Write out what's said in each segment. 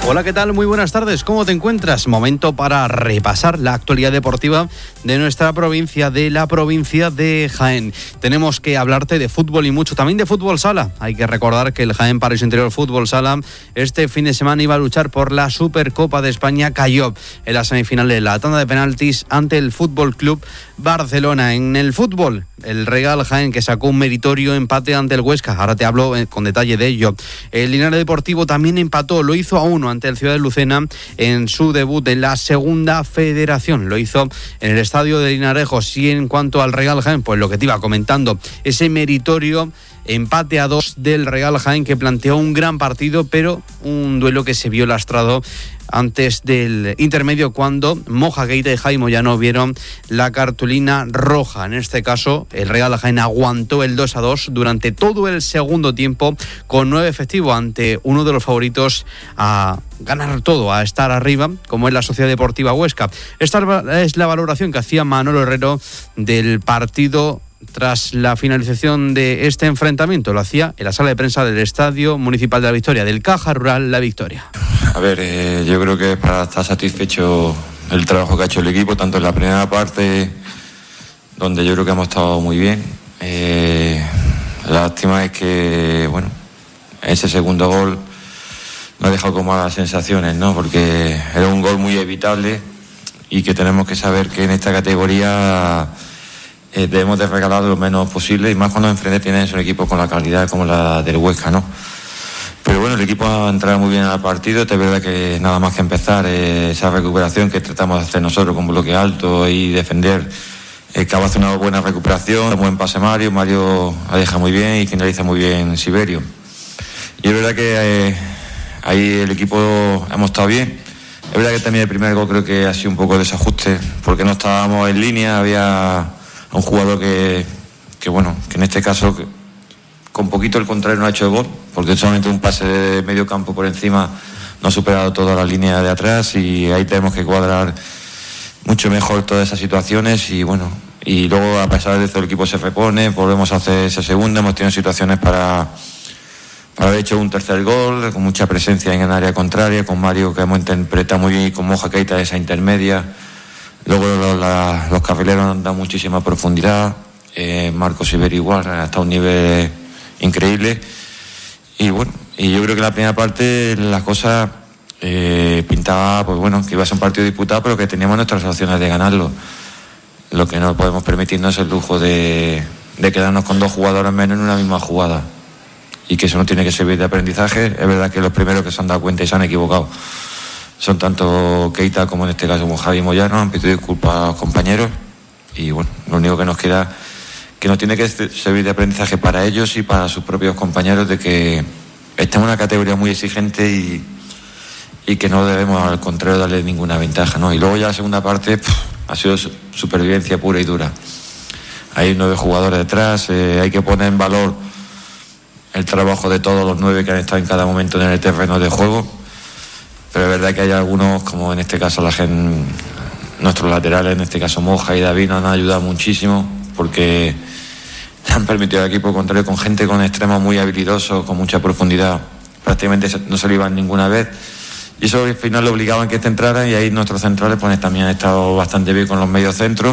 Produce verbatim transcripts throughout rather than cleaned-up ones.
Hola, ¿qué tal? Muy buenas tardes. ¿Cómo te encuentras? Momento para repasar la actualidad deportiva de nuestra provincia, de la provincia de Jaén. Tenemos que hablarte de fútbol y mucho, también de fútbol sala. Hay que recordar que el Jaén Paraíso Interior Fútbol Sala este fin de semana iba a luchar por la Supercopa de España. Cayó en la semifinal de la tanda de penaltis ante el Fútbol Club Barcelona. En el fútbol, el Regal Jaén, que sacó un meritorio empate ante el Huesca. Ahora te hablo con detalle de ello. El Linares Deportivo también empató, lo hizo a uno ante el Ciudad de Lucena en su debut en la segunda federación. Lo hizo en el estadio de Linarejos. Y en cuanto al Regal Jaén, pues lo que te iba comentando, ese meritorio empate a dos del Regal Jaén, que planteó un gran partido, pero un duelo que se vio lastrado antes del intermedio, cuando Moja Keita y Jaime Moyano vieron la cartulina roja. En este caso, el Real Jaén aguantó el dos a dos durante todo el segundo tiempo, con nueve efectivos ante uno de los favoritos a ganar todo, a estar arriba, como es la Sociedad Deportiva Huesca. Esta es la valoración que hacía Manolo Herrero del partido tras la finalización de este enfrentamiento. Lo hacía en la sala de prensa del Estadio Municipal de la Victoria, del Caja Rural La Victoria. A ver, eh, yo creo que es para estar satisfecho el trabajo que ha hecho el equipo, tanto en la primera parte, donde yo creo que hemos estado muy bien. Eh, la lástima es que, bueno, ese segundo gol me ha dejado con malas sensaciones, ¿no? Porque era un gol muy evitable y que tenemos que saber que en esta categoría Eh, debemos de regalar lo menos posible, y más cuando enfrente tienes un equipo con la calidad como la del Huesca, ¿no? Pero bueno, el equipo ha entrado muy bien al partido. Es verdad que nada más que empezar, eh, esa recuperación que tratamos de hacer nosotros con bloque alto y defender, eh, que hace una buena recuperación, un buen pase Mario, Mario la deja muy bien y finaliza muy bien Siberio. Y es verdad que eh, ahí el equipo hemos estado bien. Es verdad que también el primer gol creo que ha sido un poco de desajuste, porque no estábamos en línea, había a un jugador que, que bueno, que en este caso que, con poquito el contrario no ha hecho el gol, porque solamente un pase de medio campo por encima no ha superado toda la línea de atrás, y ahí tenemos que cuadrar mucho mejor todas esas situaciones. Y bueno, y luego, a pesar de eso, el equipo se repone, volvemos a hacer ese segundo, hemos tenido situaciones para, para haber hecho un tercer gol, con mucha presencia en el área contraria, con Mario, que hemos interpretado muy bien, y con Moja Keita esa intermedia. Luego los, la, los carrileros han dado muchísima profundidad. Eh, Marcos Iber igual, hasta un nivel increíble. Y bueno, y yo creo que en la primera parte las cosas eh, pintaba, pues bueno, que iba a ser un partido disputado, pero que teníamos nuestras opciones de ganarlo. Lo que no podemos permitirnos es el lujo de, de quedarnos con dos jugadores menos en una misma jugada. Y que eso no tiene que servir de aprendizaje. Es verdad que los primeros que se han dado cuenta y se han equivocado son tanto Keita como en este caso como Javi Moyano. Han pedido disculpas a los compañeros, y bueno, lo único que nos queda, que nos tiene que servir de aprendizaje para ellos y para sus propios compañeros, de que estamos en una categoría muy exigente y, y que no debemos, al contrario, darle ninguna ventaja, ¿no? Y luego ya la segunda parte pff, ha sido supervivencia pura y dura. Hay nueve jugadores detrás, eh, hay que poner en valor el trabajo de todos los nueve que han estado en cada momento en el terreno de juego. Pero es verdad que hay algunos, como en este caso la gente, nuestros laterales, en este caso Moja y David, nos han ayudado muchísimo, porque han permitido al equipo contrario, con gente con extremos muy habilidosos, con mucha profundidad, prácticamente no se lo iban ninguna vez, y eso al final le obligaban que centraran. Y ahí nuestros centrales pues también han estado bastante bien con los medios centros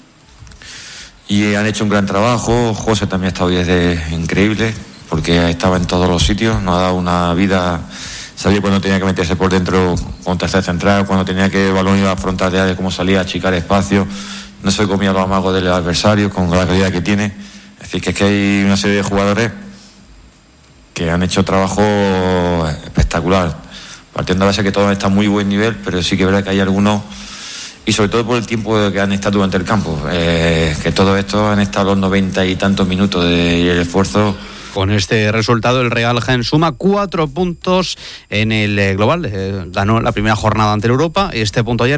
y han hecho un gran trabajo. José también ha estado desde increíble, porque estaba en todos los sitios, nos ha dado una vida. Salía cuando tenía que meterse por dentro con tercer central, cuando tenía que el balón iba a frontal de área, como salía a achicar espacio, no se comía los amagos del adversario con la calidad que tiene. Es decir, que es que hay una serie de jugadores que han hecho trabajo espectacular, partiendo de la base que todos están a muy buen nivel, pero sí que es verdad que hay algunos, y sobre todo por el tiempo que han estado durante el campo, eh, que todos estos han estado los noventa y tantos minutos de, y el esfuerzo. Con este resultado, el Real Jaén suma cuatro puntos en el global. Eh, ganó la primera jornada ante el Europa, y este punto ayer